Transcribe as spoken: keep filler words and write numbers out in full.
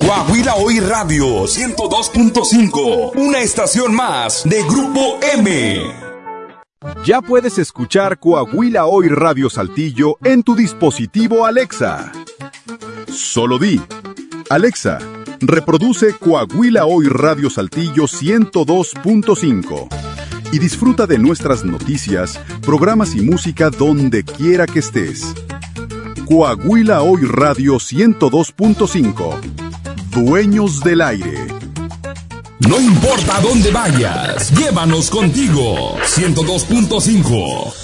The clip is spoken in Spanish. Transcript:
Coahuila Hoy Radio ciento dos punto cinco, una estación más de Grupo M. Ya puedes escuchar Coahuila Hoy Radio Saltillo en tu dispositivo Alexa. Solo di: Alexa, reproduce Coahuila Hoy Radio Saltillo ciento dos punto cinco y disfruta de nuestras noticias, programas y música donde quiera que estés. Coahuila Hoy Radio ciento dos punto cinco. Dueños del aire. No importa dónde vayas, llévanos contigo. ciento dos punto cinco.